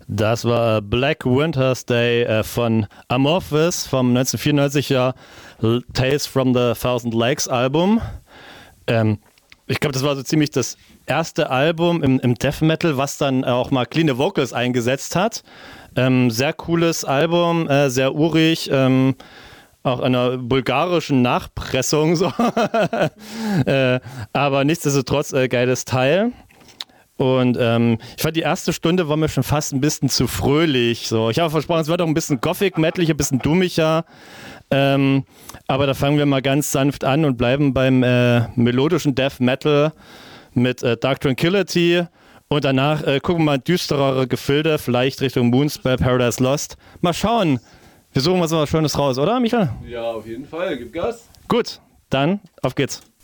Das war Black Winter's Day von Amorphis vom 1994er Tales from the Thousand Lakes Album. Ich glaube, das war so ziemlich das erste Album im Death Metal, was dann auch mal cleane Vocals eingesetzt hat. Sehr cooles Album, sehr urig, auch einer bulgarischen Nachpressung, so. Aber nichtsdestotrotz geiles Teil. Und ich fand, die erste Stunde war mir schon fast ein bisschen zu fröhlich. So. Ich habe versprochen, es wird auch ein bisschen Gothic-Metal, ein bisschen dummiger. Aber da fangen wir mal ganz sanft an und bleiben beim melodischen Death Metal mit Dark Tranquillity. Und danach gucken wir mal düsterere Gefilde, vielleicht Richtung Moonspell, Paradise Lost. Mal schauen. Wir suchen mal so was Schönes raus, oder, Michael? Ja, auf jeden Fall. Gib Gas. Gut, dann auf geht's.